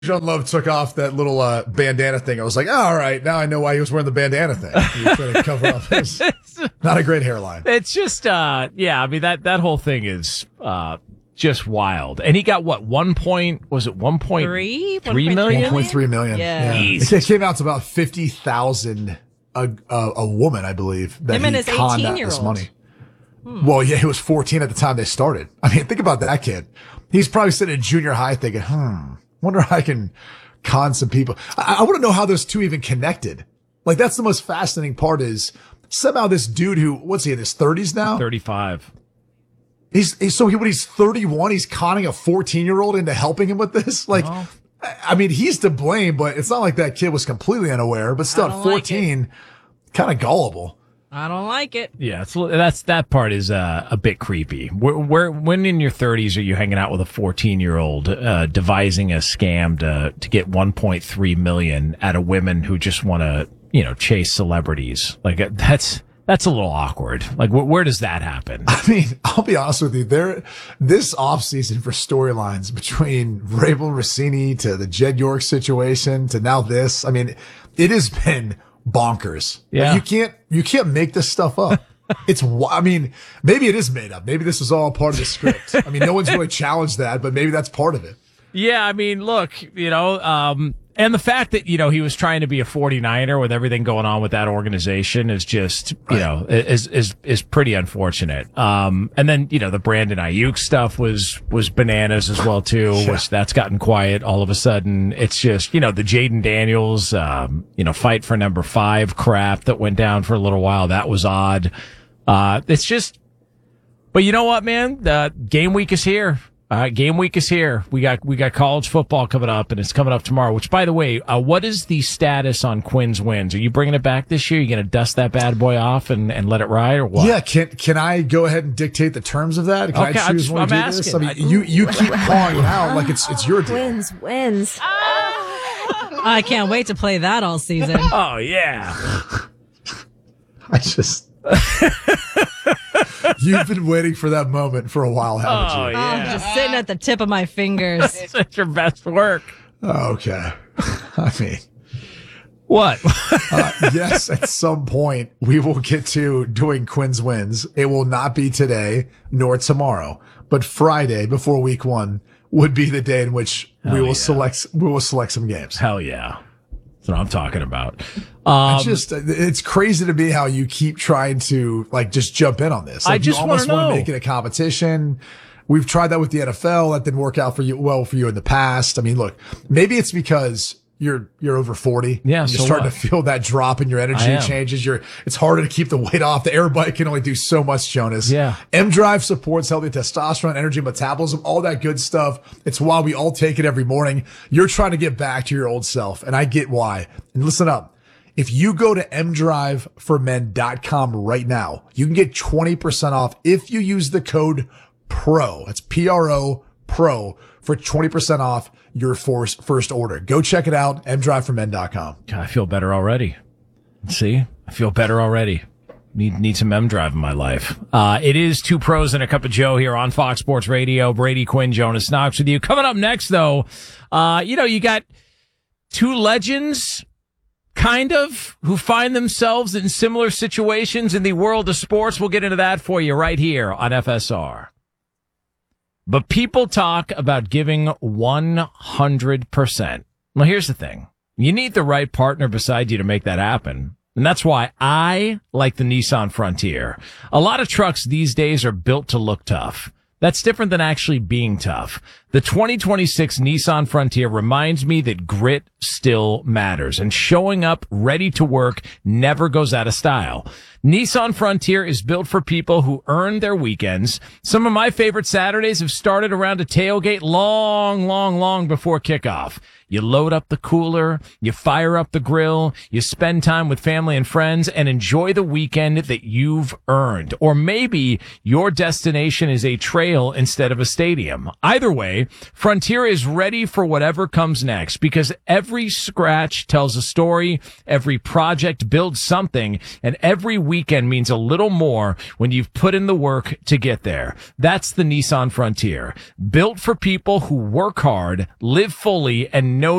John Love took off that little bandana thing, I was like, oh, all right, now I know why he was wearing the bandana thing. He was trying to cover up his not a great hairline. It's just, yeah, I mean, that whole thing is just wild. And he got what, 1.3 million? 1.3 million. Yeah. It came out to about 50,000 a woman, I believe, that Him and he his conned out 18-year-old. this money. Well, yeah, he was 14 at the time they started. I mean, think about that kid. He's probably sitting in junior high thinking, wonder how I can con some people. I want to know how those two even connected. Like, that's the most fascinating part is somehow this dude who, what's he in his 30s now? 35. When he's 31, he's conning a 14-year-old into helping him with this. Like, I mean, he's to blame, but it's not like that kid was completely unaware, but still at 14, kind of gullible. I don't like it. Yeah, that part is a bit creepy. When in your 30s are you hanging out with a 14-year-old devising a scam to get 1.3 million out of women who just want to, chase celebrities? Like, that's a little awkward. Like, where does that happen? I mean, I'll be honest with you. This offseason for storylines between Rabel Rossini to the Jed York situation to now this, I mean, it has been bonkers. Yeah. Like, you can't make this stuff up. Maybe it is made up. Maybe this is all part of the script. I mean, no one's really challenged that, but maybe that's part of it. Yeah, I mean, look, and the fact that, he was trying to be a 49er with everything going on with that organization is just, is pretty unfortunate. And then, the Brandon Ayuk stuff was bananas as well, too, which that's gotten quiet all of a sudden. It's just, the Jaden Daniels, fight for number 5 crap that went down for a little while. That was odd. It's just, but you know what, man? Game week is here. Game week is here. We got college football coming up, and it's coming up tomorrow, which, by the way, what is the status on Quinn's Wins? Are you bringing it back this year? Are you going to dust that bad boy off and let it ride, or what? Yeah. Can I go ahead and dictate the terms of that? Can I choose when to do this? I mean, you keep calling it out like it's your deal. Wins. I can't wait to play that all season. Oh, yeah. You've been waiting for that moment for a while, haven't you? Oh, yeah. I'm just sitting at the tip of my fingers. It's your best work. Okay. I mean, what? yes, at some point we will get to doing Quinn's Wins. It will not be today nor tomorrow, but Friday before week 1 would be the day in which we will select some games. Hell yeah. That's what I'm talking about. It's crazy to me how you keep trying to just jump in on this. I just you almost want to make it a competition. We've tried that with the NFL. That didn't work out for you in the past. I mean, look, maybe it's because you're over 40. Yeah. You're so starting what? to feel that drop in your energy changes. It's harder to keep the weight off. The air bike can only do so much, Jonas. Yeah. M-Drive supports healthy testosterone, energy, metabolism, all that good stuff. It's why we all take it every morning. You're trying to get back to your old self, and I get why. And listen up. If you go to mdriveformen.com right now, you can get 20% off if you use the code PRO. That's PRO, PRO, for 20% off your first order. Go check it out, mdriveformen.com. God, I feel better already. See? I feel better already. Need some M-Drive in my life. It is 2 pros and a cup of Joe here on Fox Sports Radio. Brady Quinn, Jonas Knox with you. Coming up next, though, you got 2 legends, kind of, who find themselves in similar situations in the world of sports. We'll get into that for you right here on FSR. But people talk about giving 100%. Well, here's the thing. You need the right partner beside you to make that happen. And that's why I like the Nissan Frontier. A lot of trucks these days are built to look tough. That's different than actually being tough. The 2026 Nissan Frontier reminds me that grit still matters, and showing up ready to work never goes out of style. Nissan Frontier is built for people who earn their weekends. Some of my favorite Saturdays have started around a tailgate long before kickoff. You load up the cooler, you fire up the grill, you spend time with family and friends, and enjoy the weekend that you've earned. Or maybe your destination is a trail instead of a stadium. Either way, say, Frontier is ready for whatever comes next because every scratch tells a story, every project builds something, and every weekend means a little more when you've put in the work to get there. That's the Nissan Frontier, built for people who work hard, live fully, and know